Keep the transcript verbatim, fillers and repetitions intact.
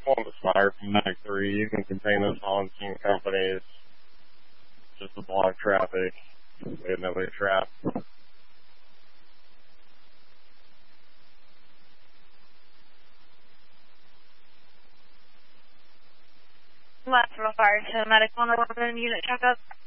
Columbus Fire from Medic three. You can contain those volunteering companies. Just to block traffic. We had nobody trapped. Last from a fire to Medic one eleven unit checkup.